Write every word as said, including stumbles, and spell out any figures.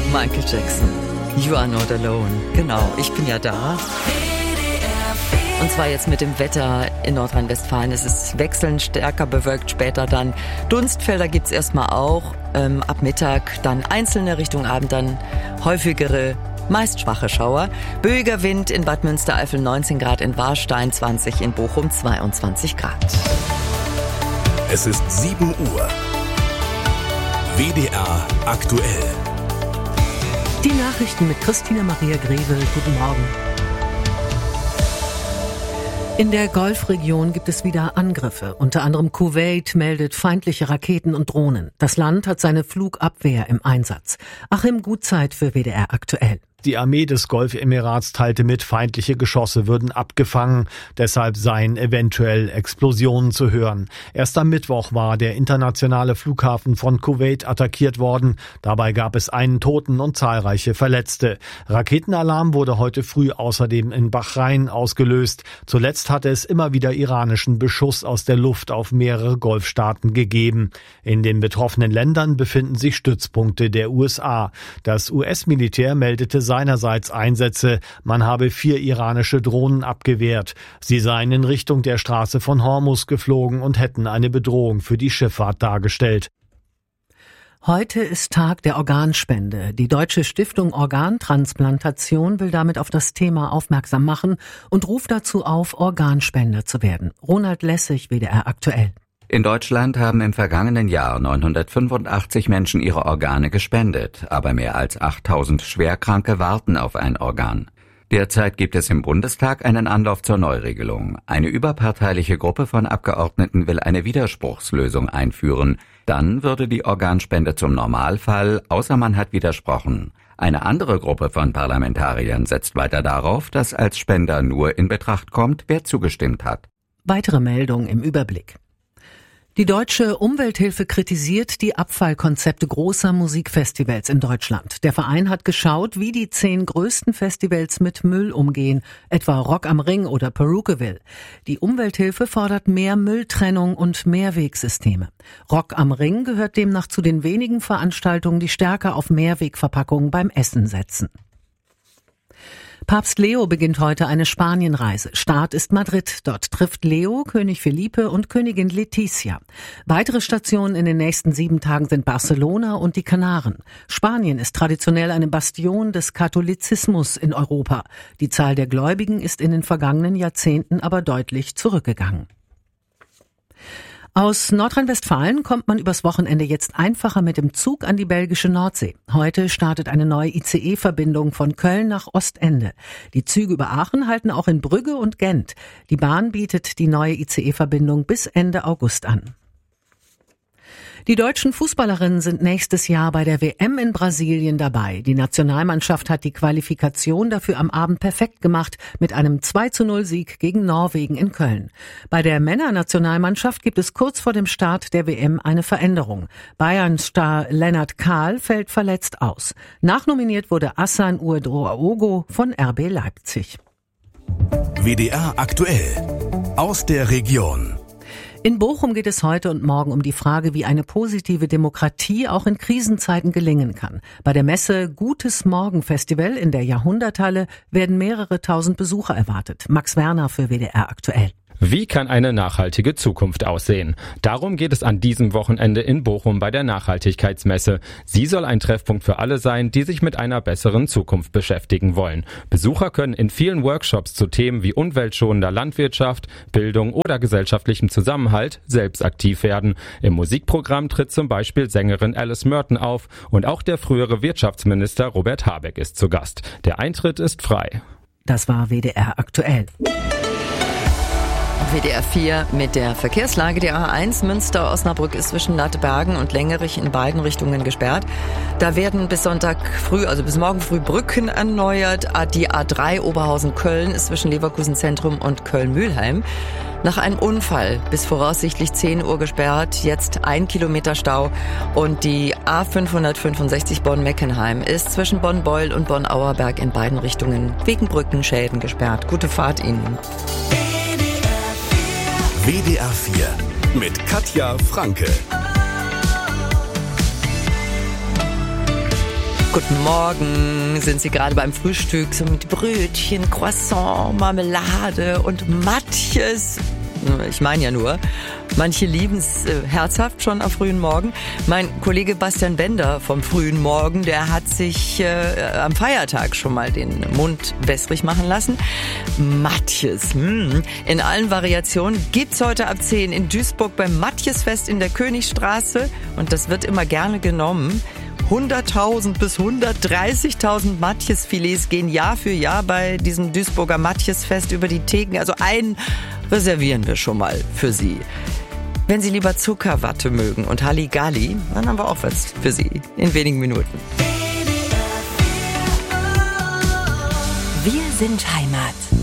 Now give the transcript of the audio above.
Michael Jackson, You Are Not Alone. Genau, ich bin ja da. Und zwar jetzt mit dem Wetter in Nordrhein-Westfalen. Es ist wechselnd, stärker bewölkt, später dann Dunstfelder gibt's erstmal auch. Ähm, ab Mittag dann einzelne, Richtung Abend dann häufigere, meist schwache Schauer. Böiger Wind in Bad Münstereifel neunzehn Grad, in Warstein zwanzig, in Bochum zweiundzwanzig Grad. Es ist sieben Uhr. W D R aktuell. Die Nachrichten mit Christina Maria Grewe. Guten Morgen. In der Golfregion gibt es wieder Angriffe. Unter anderem Kuwait meldet feindliche Raketen und Drohnen. Das Land hat seine Flugabwehr im Einsatz. Achim Gutzeit für W D R aktuell. Die Armee des Golfemirats teilte mit, feindliche Geschosse würden abgefangen. Deshalb seien eventuell Explosionen zu hören. Erst am Mittwoch war der internationale Flughafen von Kuwait attackiert worden. Dabei gab es einen Toten und zahlreiche Verletzte. Raketenalarm wurde heute früh außerdem in Bahrain ausgelöst. Zuletzt hatte es immer wieder iranischen Beschuss aus der Luft auf mehrere Golfstaaten gegeben. In den betroffenen Ländern befinden sich Stützpunkte der U S A. Das U S-Militär meldete seinerseits Einsätze. Man habe vier iranische Drohnen abgewehrt. Sie seien in Richtung der Straße von Hormuz geflogen und hätten eine Bedrohung für die Schifffahrt dargestellt. Heute ist Tag der Organspende. Die Deutsche Stiftung Organtransplantation will damit auf das Thema aufmerksam machen und ruft dazu auf, Organspender zu werden. Ronald Lessig, W D R aktuell. In Deutschland haben im vergangenen Jahr neunhundertfünfundachtzig Menschen ihre Organe gespendet, aber mehr als achttausend Schwerkranke warten auf ein Organ. Derzeit gibt es im Bundestag einen Anlauf zur Neuregelung. Eine überparteiliche Gruppe von Abgeordneten will eine Widerspruchslösung einführen. Dann würde die Organspende zum Normalfall, außer man hat widersprochen. Eine andere Gruppe von Parlamentariern setzt weiter darauf, dass als Spender nur in Betracht kommt, wer zugestimmt hat. Weitere Meldungen im Überblick. Die Deutsche Umwelthilfe kritisiert die Abfallkonzepte großer Musikfestivals in Deutschland. Der Verein hat geschaut, wie die zehn größten Festivals mit Müll umgehen, etwa Rock am Ring oder Perukaville. Die Umwelthilfe fordert mehr Mülltrennung und Mehrwegsysteme. Rock am Ring gehört demnach zu den wenigen Veranstaltungen, die stärker auf Mehrwegverpackungen beim Essen setzen. Papst Leo beginnt heute eine Spanienreise. Start ist Madrid. Dort trifft Leo König Felipe und Königin Letizia. Weitere Stationen in den nächsten sieben Tagen sind Barcelona und die Kanaren. Spanien ist traditionell eine Bastion des Katholizismus in Europa. Die Zahl der Gläubigen ist in den vergangenen Jahrzehnten aber deutlich zurückgegangen. Aus Nordrhein-Westfalen kommt man übers Wochenende jetzt einfacher mit dem Zug an die belgische Nordsee. Heute startet eine neue I C E-Verbindung von Köln nach Ostende. Die Züge über Aachen halten auch in Brügge und Gent. Die Bahn bietet die neue I C E-Verbindung bis Ende August an. Die deutschen Fußballerinnen sind nächstes Jahr bei der W M in Brasilien dabei. Die Nationalmannschaft hat die Qualifikation dafür am Abend perfekt gemacht mit einem zwei zu null Sieg gegen Norwegen in Köln. Bei der Männernationalmannschaft gibt es kurz vor dem Start der W M eine Veränderung. Bayern-Star Lennart Kahl fällt verletzt aus. Nachnominiert wurde Hassan Uedraogo von R B Leipzig. W D R aktuell aus der Region. In Bochum geht es heute und morgen um die Frage, wie eine positive Demokratie auch in Krisenzeiten gelingen kann. Bei der Messe Gutes Morgen Festival in der Jahrhunderthalle werden mehrere tausend Besucher erwartet. Max Werner für W D R aktuell. Wie kann eine nachhaltige Zukunft aussehen? Darum geht es an diesem Wochenende in Bochum bei der Nachhaltigkeitsmesse. Sie soll ein Treffpunkt für alle sein, die sich mit einer besseren Zukunft beschäftigen wollen. Besucher können in vielen Workshops zu Themen wie umweltschonender Landwirtschaft, Bildung oder gesellschaftlichem Zusammenhalt selbst aktiv werden. Im Musikprogramm tritt zum Beispiel Sängerin Alice Merton auf und auch der frühere Wirtschaftsminister Robert Habeck ist zu Gast. Der Eintritt ist frei. Das war W D R aktuell. W D R vier mit der Verkehrslage. Der A eins Münster-Osnabrück ist zwischen Lattebergen und Längerich in beiden Richtungen gesperrt. Da werden bis Sonntag früh, also bis morgen früh Brücken erneuert. Die A drei Oberhausen-Köln ist zwischen Leverkusen Zentrum und Köln-Mühlheim nach einem Unfall bis voraussichtlich zehn Uhr gesperrt. Jetzt ein Kilometer Stau. Und die A fünfhundertfünfundsechzig Bonn-Meckenheim ist zwischen Bonn-Beul und Bonn-Auerberg in beiden Richtungen wegen Brückenschäden gesperrt. Gute Fahrt Ihnen. W D R vier mit Katja Franke. Guten Morgen. Sind Sie gerade beim Frühstück so mit Brötchen, Croissant, Marmelade und Matjes? Ich meine ja nur, manche lieben es äh, herzhaft schon am frühen Morgen. Mein Kollege Bastian Bender vom frühen Morgen, der hat sich äh, am Feiertag schon mal den Mund wässrig machen lassen. Matjes, hm. In allen Variationen gibt's heute ab zehn in Duisburg beim Matjesfest in der Königstraße und das wird immer gerne genommen. hunderttausend bis hundertdreißigtausend Matjesfilets gehen Jahr für Jahr bei diesem Duisburger Matjesfest über die Theken. Also einen reservieren wir schon mal für Sie. Wenn Sie lieber Zuckerwatte mögen und Halligalli, dann haben wir auch was für Sie in wenigen Minuten. Wir sind Heimat.